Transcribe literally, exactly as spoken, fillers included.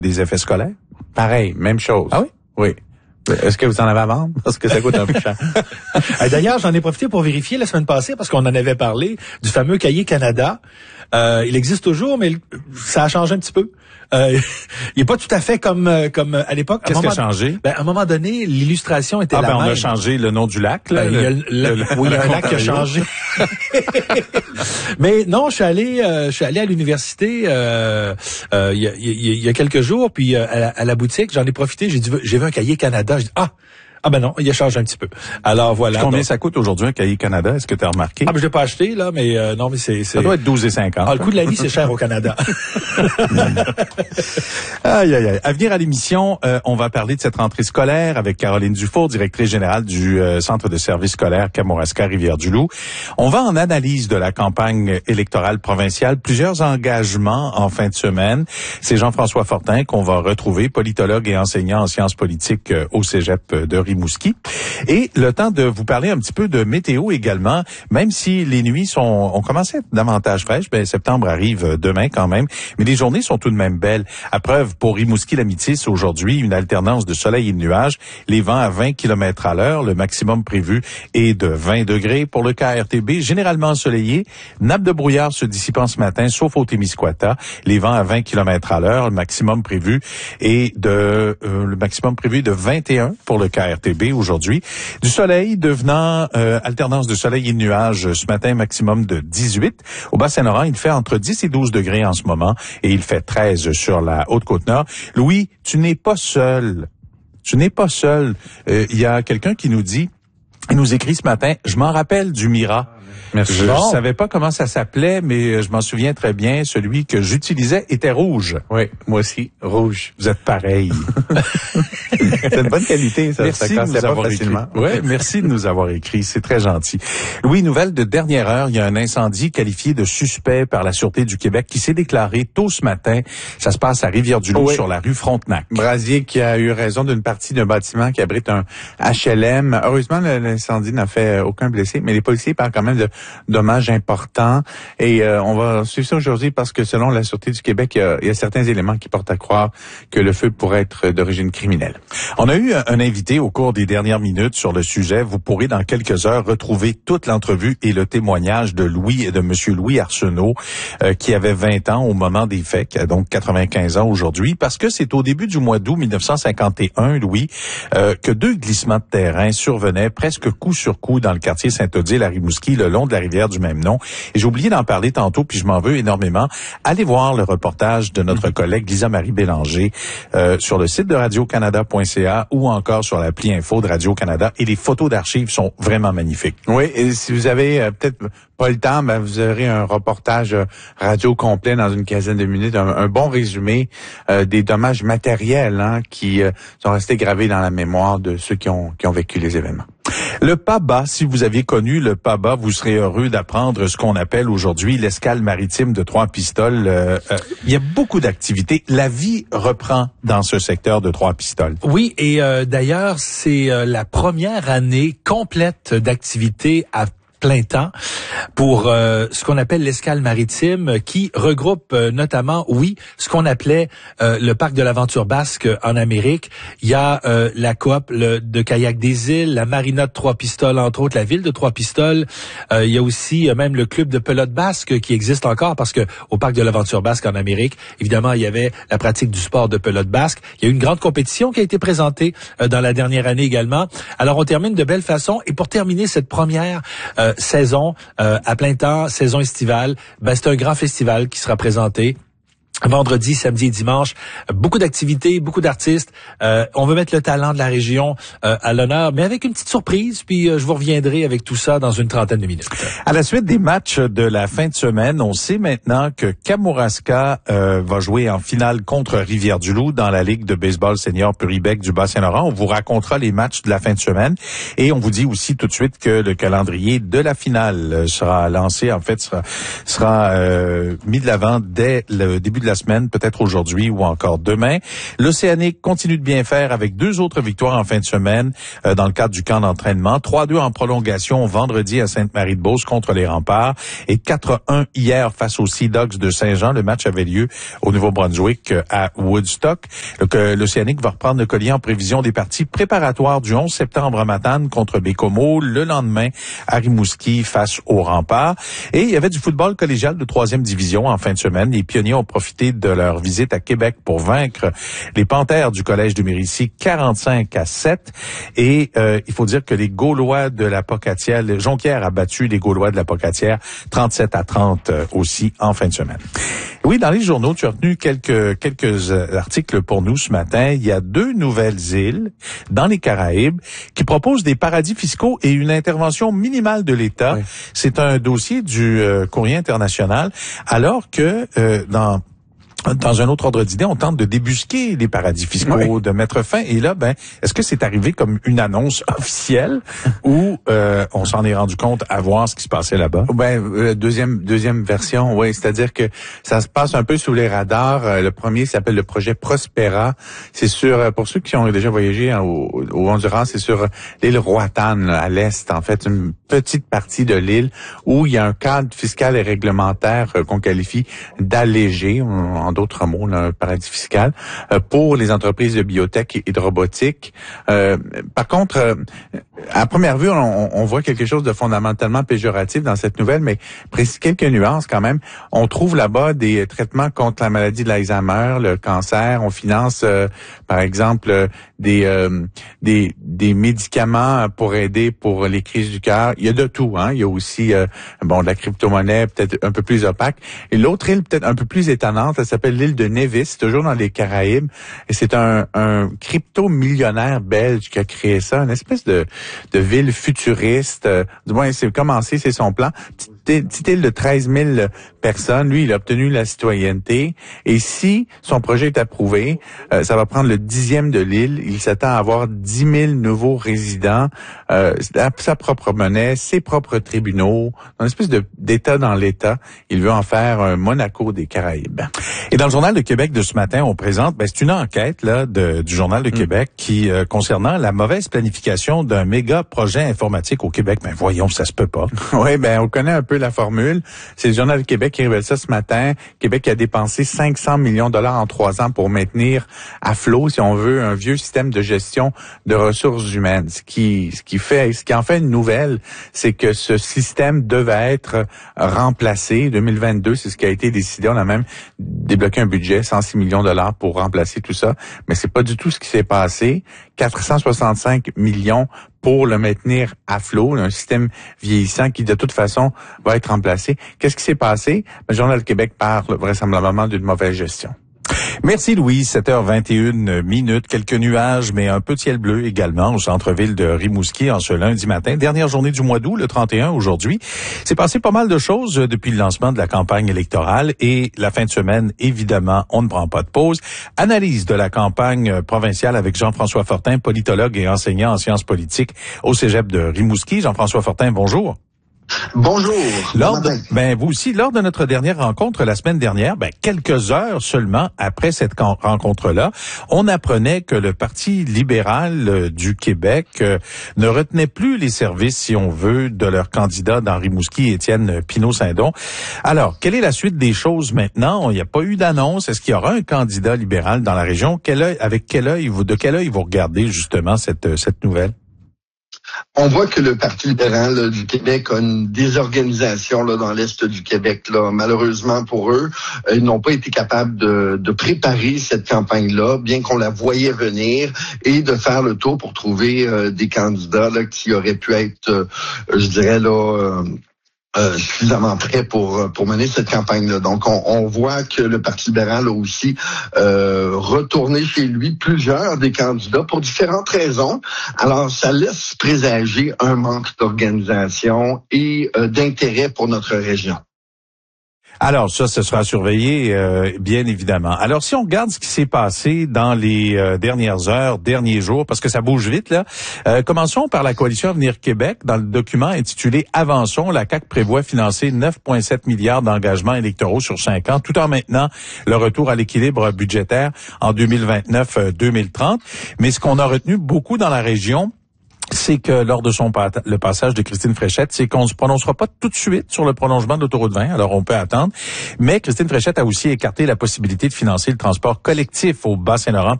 des effets scolaires? Pareil, même chose. Ah oui? Oui. Est-ce que vous en avez à vendre? Parce que ça coûte un peu cher. D'ailleurs, j'en ai profité pour vérifier la semaine passée parce qu'on en avait parlé du fameux cahier Canada. Euh, il existe toujours, mais ça a changé un petit peu. Euh, il n'est pas tout à fait comme comme à l'époque. Qu'est-ce qui a changé? Ben, à un moment donné, l'illustration était ah, la ben, même. on a changé le nom du lac. Là, ben, le, il y a, le, le, le, oui, il y a un lac qui a changé. Mais non, je suis allé, euh, je suis allé à l'université euh, euh, il, y a, il y a quelques jours, puis euh, à, la, à la boutique, j'en ai profité. J'ai dit, j'ai vu un cahier Canada. J'ai dit, ah. Ah ben non, il a changé un petit peu. Alors voilà. Combien donc, ça coûte aujourd'hui un cahier Canada? Est-ce que tu as remarqué? Ah ben je l'ai pas acheté là, mais euh, non mais c'est, c'est... Ça doit être douze et cinquante. Ah, le coût de la vie c'est cher au Canada. Aïe aïe aïe. À venir à l'émission, euh, on va parler de cette rentrée scolaire avec Caroline Dufour, directrice générale du euh, Centre de services scolaires Kamouraska Rivière-du-Loup. On va en analyse de la campagne électorale provinciale, plusieurs engagements en fin de semaine. C'est Jean-François Fortin qu'on va retrouver, politologue et enseignant en sciences politiques euh, au Cégep de Rimouski. Et le temps de vous parler un petit peu de météo également, même si les nuits sont ont commencé à être davantage fraîches, ben septembre arrive demain quand même, mais les journées sont tout de même belles. À preuve, pour Rimouski-la-Métis, aujourd'hui, une alternance de soleil et de nuages, les vents à vingt kilomètres à l'heure, le maximum prévu est de vingt degrés. Pour le K R T B, généralement ensoleillé, nappe de brouillard se dissipant ce matin, sauf au Témiscouata, les vents à vingt kilomètres à l'heure, le maximum prévu est de euh, le maximum prévu est de vingt et un pour le K R T B aujourd'hui. Du soleil devenant euh, alternance de soleil et de nuages ce matin, maximum de dix-huit. Au Bas-Saint-Laurent, il fait entre dix et douze degrés en ce moment et il fait treize sur la Haute-Côte-Nord. Louis, tu n'es pas seul. Tu n'es pas seul. Euh, il y a quelqu'un qui nous dit, il nous écrit ce matin, je m'en rappelle du Mira. Merci. Je ne bon. savais pas comment ça s'appelait, mais je m'en souviens très bien. Celui que j'utilisais était rouge. Oui, moi aussi, rouge. Vous êtes pareil. C'est une bonne qualité, ça. Merci ça de nous avoir écrit. Ouais, merci de nous avoir écrit. C'est très gentil. Louis, nouvelle de dernière heure. Il y a un incendie qualifié de suspect par la Sûreté du Québec qui s'est déclaré tôt ce matin. Ça se passe à Rivière-du-Loup, oui, sur la rue Frontenac. Brasier qui a eu raison d'une partie d'un bâtiment qui abrite un H L M. Heureusement, l'incendie n'a fait aucun blessé, mais les policiers parlent quand même de dommages importants. Et euh, on va suivre ça aujourd'hui parce que selon la Sûreté du Québec, il y a, il y a certains éléments qui portent à croire que le feu pourrait être d'origine criminelle. On a eu un invité au cours des dernières minutes sur le sujet. Vous pourrez dans quelques heures retrouver toute l'entrevue et le témoignage de Louis et de Monsieur Louis Arsenault, euh, qui avait vingt ans au moment des faits, qui a donc quatre-vingt-quinze ans aujourd'hui, parce que c'est au début du mois d'août mille neuf cent cinquante et un, Louis, euh, que deux glissements de terrain survenaient presque coup sur coup dans le quartier Saint-Odile à Rimouski, le long de la rivière du même nom. Et j'ai oublié d'en parler tantôt, puis je m'en veux énormément. Allez voir le reportage de notre collègue Lisa-Marie Bélanger euh, sur le site de radio canada point c a ou encore sur l'appli info de Radio-Canada. Et les photos d'archives sont vraiment magnifiques. Oui, et si vous avez euh, peut-être pas le temps, ben, vous aurez un reportage euh, radio complet dans une quinzaine de minutes, un, un bon résumé euh, des dommages matériels hein, qui euh, sont restés gravés dans la mémoire de ceux qui ont, qui ont vécu les événements. Le P A B A, si vous aviez connu le P A B A, vous serez heureux d'apprendre ce qu'on appelle aujourd'hui l'escale maritime de Trois-Pistoles. Euh, euh, il y a beaucoup d'activités. La vie reprend dans ce secteur de Trois-Pistoles. Oui, et euh, d'ailleurs, c'est euh, la première année complète d'activités à plein temps pour euh, ce qu'on appelle l'escale maritime, qui regroupe euh, notamment, oui, ce qu'on appelait euh, le parc de l'aventure basque en Amérique. Il y a euh, la coop le, de kayak des îles, la marina de Trois-Pistoles, entre autres, la ville de Trois-Pistoles. Euh, il y a aussi euh, même le club de pelote basque qui existe encore parce que au parc de l'aventure basque en Amérique, évidemment, il y avait la pratique du sport de pelote basque. Il y a eu une grande compétition qui a été présentée euh, dans la dernière année également. Alors, on termine de belle façon. Et pour terminer cette première euh, saison euh, à plein temps, saison estivale, ben c'est un grand festival qui sera présenté vendredi, samedi et dimanche. Beaucoup d'activités, beaucoup d'artistes. Euh, on veut mettre le talent de la région euh, à l'honneur, mais avec une petite surprise, puis euh, je vous reviendrai avec tout ça dans une trentaine de minutes. À la suite des matchs de la fin de semaine, on sait maintenant que Kamouraska euh, va jouer en finale contre Rivière-du-Loup dans la Ligue de baseball senior Puribec du Bas-Saint-Laurent. On vous racontera les matchs de la fin de semaine et on vous dit aussi tout de suite que le calendrier de la finale sera lancé, en fait, sera, sera euh, mis de l'avant dès le début de la la semaine, peut-être aujourd'hui ou encore demain. L'Océanique continue de bien faire avec deux autres victoires en fin de semaine euh, dans le cadre du camp d'entraînement. trois deux en prolongation vendredi à Sainte-Marie-de-Beauce contre les Remparts et quatre un hier face aux Sea Dogs de Saint-Jean. Le match avait lieu au Nouveau-Brunswick à Woodstock. L'Océanique va reprendre le collier en prévision des parties préparatoires du onze septembre à Matane contre Bécomo, le lendemain à Rimouski face aux Remparts. Et il y avait du football collégial de troisième division en fin de semaine. Les pionniers ont profité de leur visite à Québec pour vaincre les Panthères du Collège de Mérici quarante-cinq à sept. Et euh, il faut dire que les Gaulois de la Pocatière, le Jonquière a battu les Gaulois de la Pocatière trente-sept à trente euh, aussi en fin de semaine. Oui, dans les journaux, tu as retenu quelques quelques articles pour nous ce matin. Il y a deux nouvelles îles dans les Caraïbes qui proposent des paradis fiscaux et une intervention minimale de l'État. Oui. C'est un dossier du euh, Courrier international, alors que euh, dans Dans un autre ordre d'idée, on tente de débusquer les paradis fiscaux, oui. de mettre fin. Et là, ben, est-ce que c'est arrivé comme une annonce officielle ou euh, on s'en est rendu compte à voir ce qui se passait là-bas? Ben, euh, deuxième deuxième version, oui, c'est-à-dire que ça se passe un peu sous les radars. Euh, le premier s'appelle le projet Prospera. C'est sur, pour ceux qui ont déjà voyagé hein, au, au Honduras, c'est sur l'île Roatan, là, à l'est, en fait, une petite partie de l'île où il y a un cadre fiscal et réglementaire euh, qu'on qualifie d'allégé. On, en d'autres mots, là, un paradis fiscal, euh, pour les entreprises de biotech et, et de robotique. Euh, par contre, euh, à première vue, on, on voit quelque chose de fondamentalement péjoratif dans cette nouvelle, mais précise quelques nuances quand même. On trouve là-bas des traitements contre la maladie de l'Alzheimer, le cancer. On finance, euh, par exemple, euh, des, euh, des des médicaments pour aider pour les crises du cœur. Il y a de tout, hein. Il y a aussi euh, bon de la crypto-monnaie, peut-être un peu plus opaque. Et l'autre île, peut-être un peu plus étonnante, elle s'appelle l'île de Nevis, toujours dans les Caraïbes. Et c'est un, un crypto-millionnaire belge qui a créé ça, une espèce de, de ville futuriste. Euh, du moins, c'est commencé, c'est son plan. Petite, petite île de treize mille personnes. Lui, il a obtenu la citoyenneté. Et si son projet est approuvé, euh, ça va prendre le dixième de l'île. Il s'attend à avoir dix mille nouveaux résidents, euh, sa propre monnaie, ses propres tribunaux, une espèce de, d'État dans l'État. Il veut en faire un Monaco des Caraïbes. Et dans le Journal de Québec de ce matin, on présente, ben, c'est une enquête là de, du Journal de mmh. Québec qui euh, concernant la mauvaise planification d'un méga projet informatique au Québec. Ben voyons, ça se peut pas. Oui, ben on connaît un peu la formule. C'est le Journal de Québec qui révèle ça ce matin. Québec a dépensé cinq cents millions de dollars en trois ans pour maintenir à flot, si on veut, un vieux système de gestion de ressources humaines. Ce qui, ce qui fait, ce qui en fait une nouvelle, c'est que ce système devait être remplacé. deux mille vingt-deux, c'est ce qui a été décidé. On a même débloqué un budget, cent six millions de dollars pour remplacer tout ça. Mais c'est pas du tout ce qui s'est passé. quatre cent soixante-cinq millions pour le maintenir à flot, un système vieillissant qui, de toute façon, va être remplacé. Qu'est-ce qui s'est passé? Le Journal de Québec parle vraisemblablement d'une mauvaise gestion. Merci Louis, sept heures vingt et une minutes, quelques nuages, mais un peu de ciel bleu également au centre-ville de Rimouski en ce lundi matin. Dernière journée du mois d'août, le trente et un aujourd'hui. C'est passé pas mal de choses depuis le lancement de la campagne électorale et la fin de semaine, évidemment, on ne prend pas de pause. Analyse de la campagne provinciale avec Jean-François Fortin, politologue et enseignant en sciences politiques au Cégep de Rimouski. Jean-François Fortin, bonjour. Bonjour. Lors de, ben vous aussi, lors de notre dernière rencontre la semaine dernière, ben quelques heures seulement après cette rencontre-là, on apprenait que le Parti libéral euh, du Québec euh, ne retenait plus les services, si on veut, de leur candidat dans Rimouski, Étienne Pinault-Saint-Don. Alors, quelle est la suite des choses maintenant? Il n'y a pas eu d'annonce. Est-ce qu'il y aura un candidat libéral dans la région? Quel œil, avec quel œil vous, de quel œil vous regardez justement cette cette nouvelle? On voit que le Parti libéral là, du Québec a une désorganisation là, dans l'Est du Québec. Là. Malheureusement pour eux, euh, ils n'ont pas été capables de, de préparer cette campagne-là, bien qu'on la voyait venir, et de faire le tour pour trouver euh, des candidats là, qui auraient pu être, euh, je dirais, là... Euh, Euh, suffisamment prêt pour pour mener cette campagne-là. Donc, on, on voit que le Parti libéral a aussi euh, retourné chez lui plusieurs des candidats pour différentes raisons. Alors, ça laisse présager un manque d'organisation et euh, d'intérêt pour notre région. Alors ça, ce sera surveillé, euh, bien évidemment. Alors si on regarde ce qui s'est passé dans les euh, dernières heures, derniers jours, parce que ça bouge vite, là, euh, commençons par la coalition Avenir Québec. Dans le document intitulé « Avançons », la C A Q prévoit financer neuf virgule sept milliards d'engagements électoraux sur cinq ans, tout en maintenant le retour à l'équilibre budgétaire en deux mille vingt-neuf deux mille trente. Mais ce qu'on a retenu beaucoup dans la région, c'est que lors de son le passage de Christine Fréchette, c'est qu'on ne se prononcera pas tout de suite sur le prolongement de l'autoroute vingt, alors on peut attendre. Mais Christine Fréchette a aussi écarté la possibilité de financer le transport collectif au Bas-Saint-Laurent